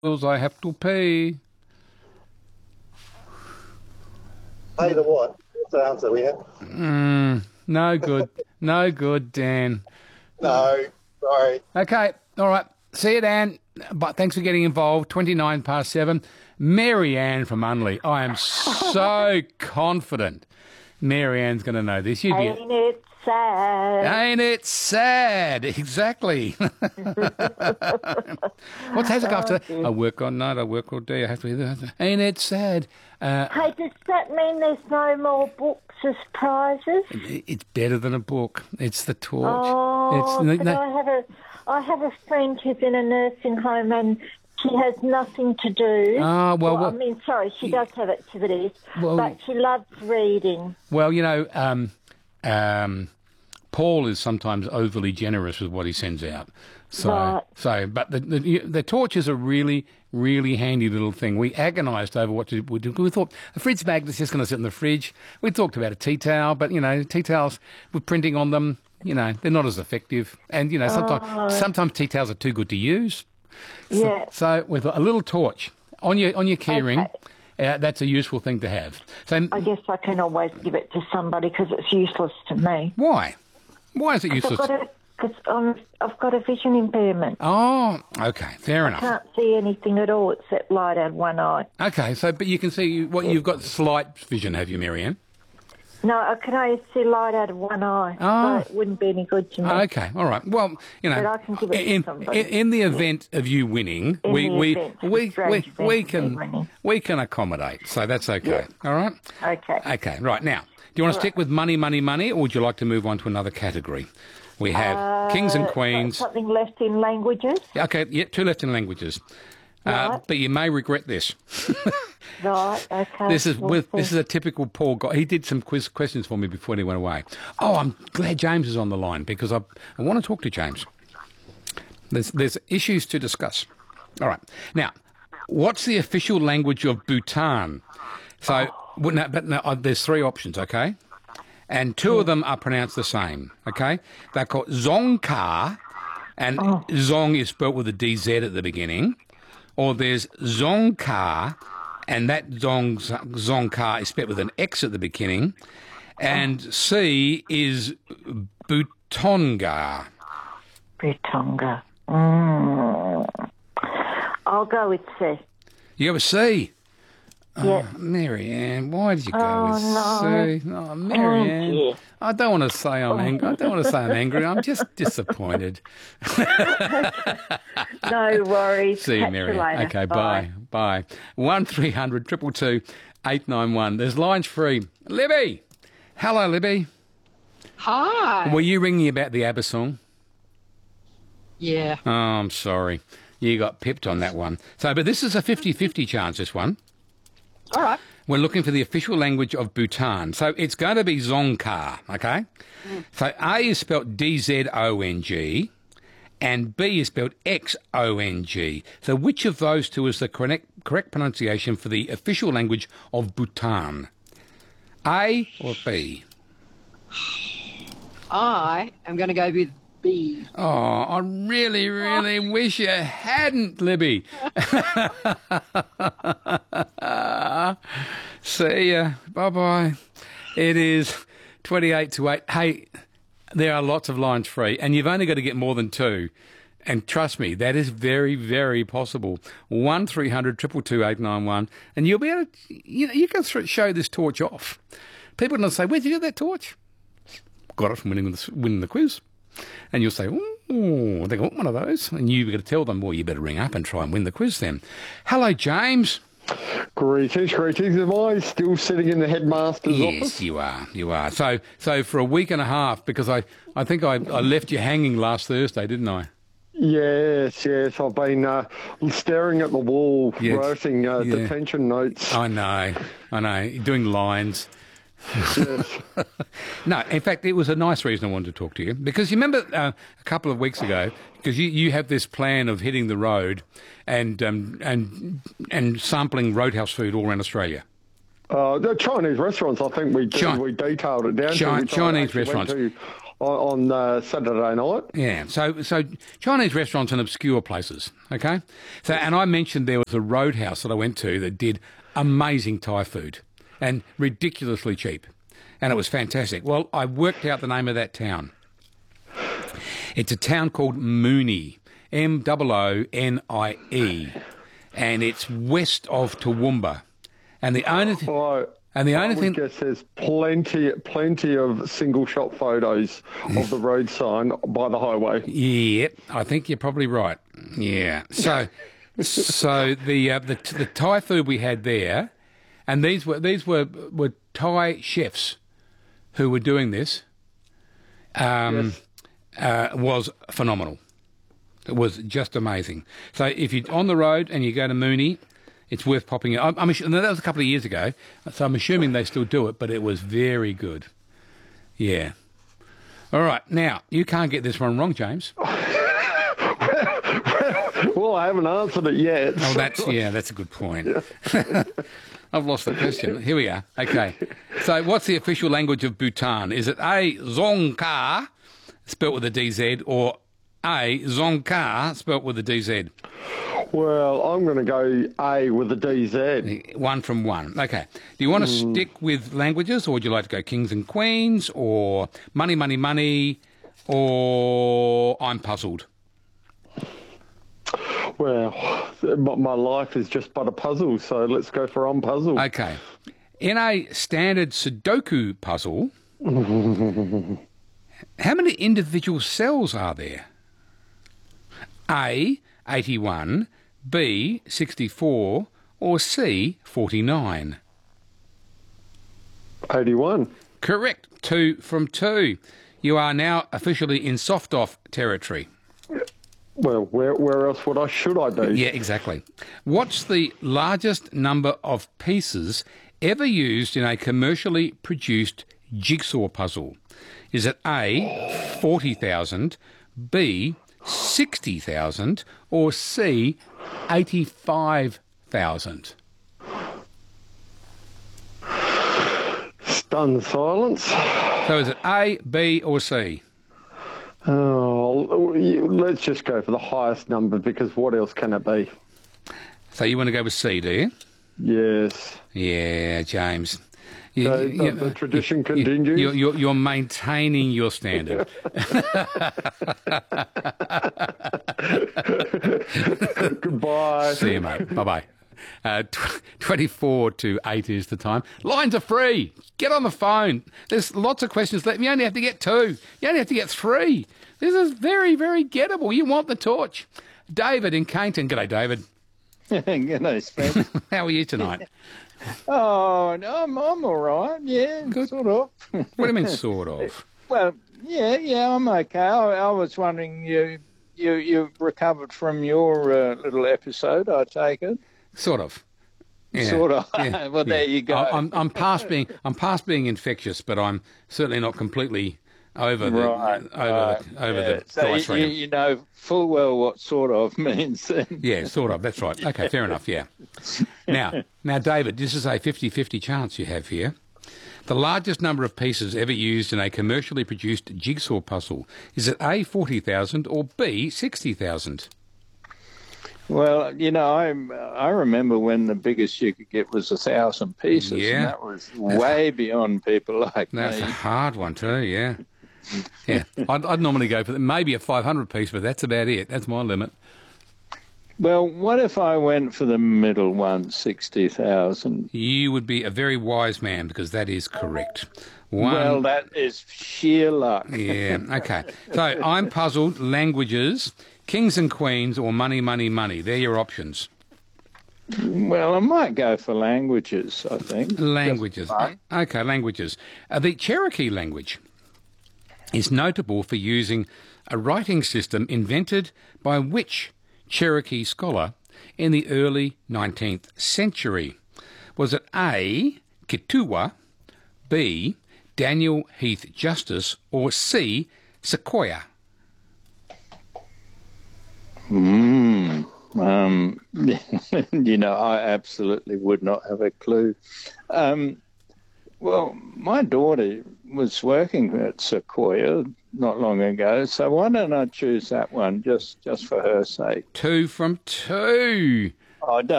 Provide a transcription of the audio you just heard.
bills I have to pay. Pay the what? What's the answer we have? No good. No good, Dan. No, sorry. Okay, all right. See you, Dan. But thanks for getting involved. 7:29. Mary Ann from Unley. I am so confident Mary Ann's going to know this. Ain't it sad? Ain't it sad? Exactly. What's has it got to? I work all night, I work all day. I have to. Ain't it sad? Hey, does that mean there's no more books as prizes? It's better than a book. It's the torch. Oh, I have a friend who's in a nursing home and she has nothing to do. She does have activities, but she loves reading. Well, Paul is sometimes overly generous with what he sends out. But the torch is a really, really handy little thing. We agonised over what to do. We thought a fridge magnet is just going to sit in the fridge. We talked about a tea towel, but tea towels with printing on them, they're not as effective. And sometimes tea towels are too good to use. So with a little torch on your keyring. Okay. That's a useful thing to have. So I guess I can always give it to somebody because it's useless to me. Why? Why is it useless? Because I've got a vision impairment. Oh, okay, fair enough. I can't see anything at all except light out of one eye. Okay, but you can see you've got slight vision, have you, Marianne? No, I can only see light out of one eye, so it wouldn't be any good to me. Okay, all right. Well, but I can give it to somebody. In the event of you winning, we can accommodate, so that's okay. Yeah. All right. Okay. Right now, do you want to stick with money, or would you like to move on to another category? We have kings and queens. Something left in languages. Okay, yeah, 2 left in languages. Right. But you may regret this. Right, okay. This is a typical Paul guy. He did some quiz questions for me before he went away. Oh, I'm glad James is on the line because I want to talk to James. There's issues to discuss. All right. Now, what's the official language of Bhutan? So, there's 3 options, okay? And 2 of them are pronounced the same, okay? They're called Dzongkha, and Zong is spelt with a DZ at the beginning. Or there's Dzongkha, and that Dzongkha is spelled with an X at the beginning. And C is Butonga. Butonga. I'll go with C. You go with C? Yeah. Oh, Marianne, why did you go with C? Oh, Marianne. Yeah. I don't want to say I'm angry. I'm just disappointed. No worries. See you, Marianne. Okay, bye. 1300 222 891. There's lines free. Libby! Hello, Libby. Hi. Were you ringing about the ABBA song? Yeah. Oh, I'm sorry. You got pipped on that one. But this is a 50-50 chance, this one. All right. We're looking for the official language of Bhutan. So it's going to be Dzongkha, okay? So A is spelled D-Z-O-N-G and B is spelled X-O-N-G. So which of those 2 is the correct pronunciation for the official language of Bhutan? A or B? I am going to go with B. Oh, I really, really wish you hadn't, Libby. See ya. Bye-bye. It is 28 to 8. Hey, there are lots of lines free, and you've only got to get more than 2. And trust me, that is very, very possible. 1300 222 891, and you'll be able to, you can show this torch off. People will say, where'd you get that torch? Got it from winning the quiz. And you'll say, oh, they got one of those. And you've got to tell them, well, you better ring up and try and win the quiz then. Hello, James. Greetings. Am I still sitting in the headmaster's office? Yes, you are. So for a week and a half, because I think I left you hanging last Thursday, didn't I? Yes. I've been staring at the wall, writing detention notes. I know. You're doing lines. Yes. No, in fact, it was a nice reason I wanted to talk to you. Because you remember a couple of weeks ago, because you have this plan of hitting the road and sampling roadhouse food all around Australia. The Chinese restaurants, I think we detailed it down. Chinese restaurants. on Saturday night. Yeah, so Chinese restaurants and obscure places, okay? So, and I mentioned there was a roadhouse that I went to that did amazing Thai food and ridiculously cheap, and it was fantastic. Well, I worked out the name of that town. It's a town called Moonee, Moonie, and it's west of Toowoomba. And the only thing... I would guess there's plenty of single-shot photos of the road sign by the highway. Yeah, I think you're probably right. Yeah. So the Thai food we had there, and these were Thai chefs who were doing this, was phenomenal. It was just amazing. So if you're on the road and you go to Moonee, it's worth popping in. That was a couple of years ago, so I'm assuming they still do it, but it was very good. Yeah. All right. Now, you can't get this one wrong, James. Well, I haven't answered it yet. Oh, that's a good point. I've lost the question. Here we are. Okay. So what's the official language of Bhutan? Is it A, Dzongkha, spelt with a DZ, or A, Dzongkha, spelt with a DZ? Well, I'm going to go A with a DZ. 1 from 1. Okay. Do you want to stick with languages, or would you like to go kings and queens, or money, money, money, or I'm puzzled? Well, my life is just but a puzzle, so let's go for I'm puzzled. Okay. In a standard Sudoku puzzle, how many individual cells are there? A, 81, B, 64, or C, 49? 81. Correct. 2 from 2. You are now officially in soft-off territory. Well, where else should I be? Yeah, exactly. What's the largest number of pieces ever used in a commercially produced jigsaw puzzle? Is it A, 40,000, B, 60,000, or C, 85,000? Stunned silence. So is it A, B, or C? Oh, let's just go for the highest number, because what else can it be? So you want to go with C, do you? Yes. Yeah, James. The tradition continues. You're maintaining your standard. Goodbye. See you, mate. Bye-bye. 24 to 8 is the time. Lines are free. Get on the phone. There's lots of questions left. You only have to get 2. You only have to get 3. This is very, very gettable. You want the torch. David in Cainton. G'day, David. G'day, Spence. How are you tonight? Oh, no, I'm all right. Yeah, good. Sort of. What do you mean, sort of? Well, yeah, I'm okay. I was wondering, you recovered from your little episode, I take it? Sort of. Yeah. Sort of. Yeah. Well, there you go. I'm past being infectious, but I'm certainly not completely over the so you know full well what sort of means then. Yeah, sort of. That's right. Okay, fair enough. Yeah. Now, David, this is a 50-50 chance you have here. The largest number of pieces ever used in a commercially produced jigsaw puzzle, is it A, 40,000 or B, 60,000? Well, I remember when the biggest you could get was 1,000 pieces. Yeah. And that was way beyond people like me. That's a hard one too, yeah. Yeah, I'd normally go for maybe a 500 piece, but that's about it. That's my limit. Well, what if I went for the middle one, 60,000? You would be a very wise man, because that is correct. Well, that is sheer luck. Yeah, okay. So I'm puzzled. Languages, kings and queens, or money, money, money. They're your options. Well, I might go for languages, I think. Languages. Okay, languages. The Cherokee language is notable for using a writing system invented by which Cherokee scholar in the early 19th century? Was it A, Kituwa, B, Daniel Heath Justice, or C, Sequoia? I absolutely would not have a clue. Well, my daughter was working at Sequoia not long ago. So why don't I choose that one just for her sake? 2 from 2. I don't